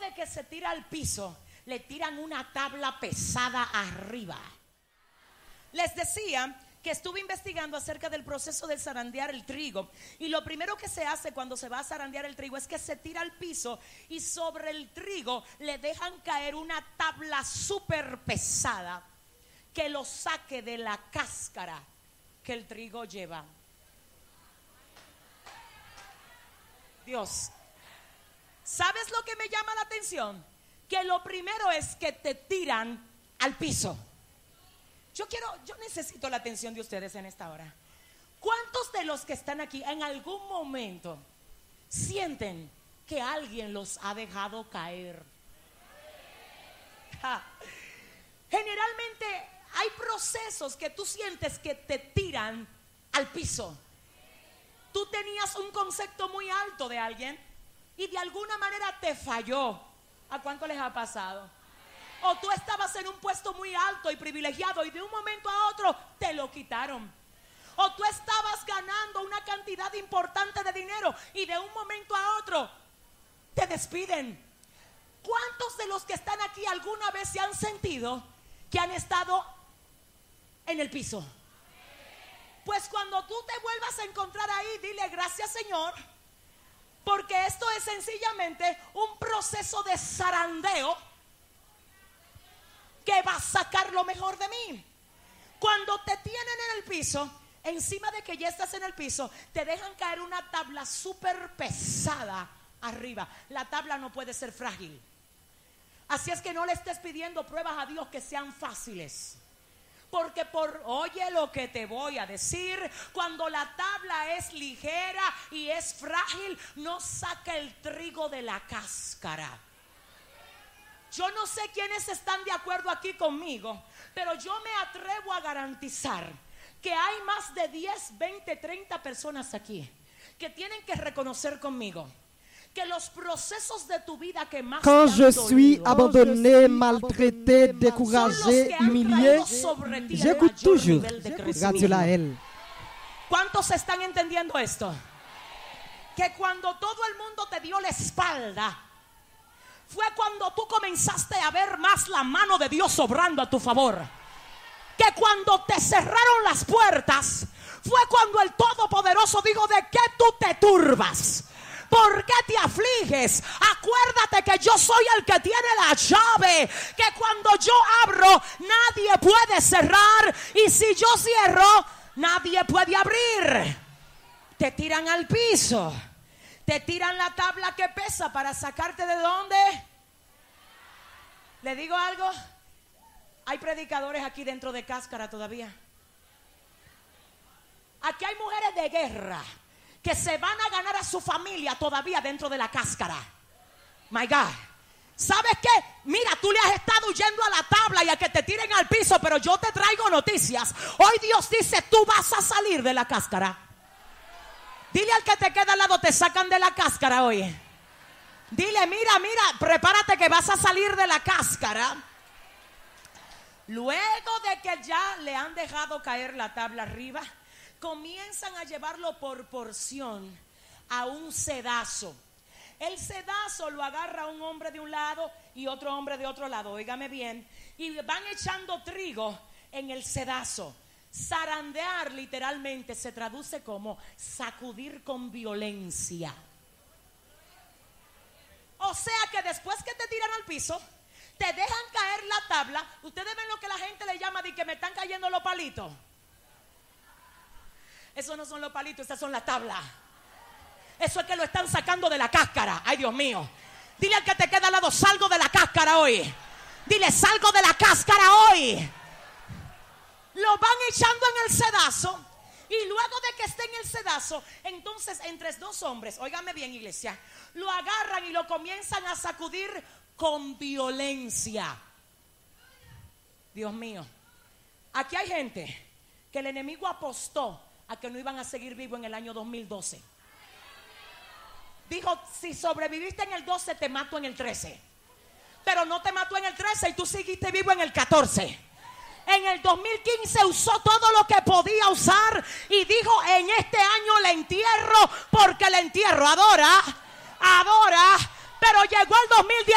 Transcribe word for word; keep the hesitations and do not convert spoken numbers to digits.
de que se tira al piso, le tiran una tabla pesada arriba. Les decía que estuve investigando acerca del proceso de zarandear el trigo, y lo primero que se hace cuando se va a zarandear el trigo es que se tira al piso y sobre el trigo le dejan caer una tabla súper pesada que lo saque de la cáscara que el trigo lleva. Dios, ¿sabes lo que me llama la atención? Que lo primero es que te tiran al piso. Yo quiero, yo necesito la atención de ustedes en esta hora. ¿Cuántos de los que están aquí en algún momento sienten que alguien los ha dejado caer? Ja. Generalmente hay procesos que tú sientes que te tiran al piso. Tú tenías un concepto muy alto de alguien y de alguna manera te falló. ¿A cuánto les ha pasado? O tú estabas en un puesto muy alto y privilegiado y de un momento a otro te lo quitaron. O tú estabas ganando una cantidad importante de dinero y de un momento a otro te despiden. ¿Cuántos de los que están aquí alguna vez se han sentido que han estado en el piso? Pues cuando tú te vuelvas a encontrar ahí, dile gracias, Señor, porque esto es sencillamente un proceso de zarandeo que va a sacar lo mejor de mí. Cuando te tienen en el piso, encima de que ya estás en el piso, te dejan caer una tabla súper pesada arriba. La tabla no puede ser frágil. Así es que no le estés pidiendo pruebas a Dios que sean fáciles. Porque por, oye lo que te voy a decir, cuando la tabla es ligera y es frágil, no saca el trigo de la cáscara. Yo no sé quiénes están de acuerdo aquí conmigo, pero yo me atrevo a garantizar que hay más de diez, veinte, treinta personas aquí que tienen que reconocer conmigo que los procesos de tu vida que más Quand je te han suis dolido abandonné, maltraité, son los découragé, que han humilié, traído sobre ti el j'écoute mayor toujours nivel de Radio crecimiento. Lael. ¿Cuántos están entendiendo esto? Que cuando todo el mundo te dio la espalda, fue cuando tú comenzaste a ver más la mano de Dios obrando a tu favor. Que cuando te cerraron las puertas, fue cuando el Todopoderoso dijo: ¿de qué tú te turbas? ¿Por qué te afliges? Acuérdate que yo soy el que tiene la llave, que cuando yo abro nadie puede cerrar, y si yo cierro nadie puede abrir. Te tiran al piso, te tiran la tabla que pesa para sacarte de dónde. ¿Le digo algo? Hay predicadores aquí dentro de cáscara todavía. Aquí hay mujeres de guerra que se van a ganar a su familia todavía dentro de la cáscara. My God. ¿Sabes qué? Mira, tú le has estado huyendo a la tabla y a que te tiren al piso, pero yo te traigo noticias. Hoy Dios dice: tú vas a salir de la cáscara. Dile al que te queda al lado: te sacan de la cáscara hoy. Dile: mira, mira, prepárate que vas a salir de la cáscara. Luego de que ya le han dejado caer la tabla arriba, comienzan a llevarlo por porción a un sedazo. El sedazo lo agarra un hombre de un lado y otro hombre de otro lado, óigame bien, y van echando trigo en el sedazo. Zarandear literalmente se traduce como sacudir con violencia. O sea que después que te tiran al piso, te dejan caer la tabla. Ustedes ven lo que la gente le llama de que me están cayendo los palitos. Esos no son los palitos, esas son las tablas. Eso es que lo están sacando de la cáscara. Ay, Dios mío. Dile al que te queda al lado: salgo de la cáscara hoy. Dile: salgo de la cáscara hoy. Lo van echando en el sedazo, y luego de que esté en el sedazo, entonces entre dos hombres, óigame bien, iglesia, lo agarran y lo comienzan a sacudir con violencia. Dios mío. Aquí hay gente que el enemigo apostó a que no iban a seguir vivos en el año dos mil doce. Dijo: si sobreviviste en el doce, te mato en el trece. Pero no te mató en el trece y tú seguiste vivo en el catorce. En el dos mil quince usó todo lo que podía usar y dijo: en este año le entierro, porque le entierro. Adora, adora. Pero llegó el dos mil diez.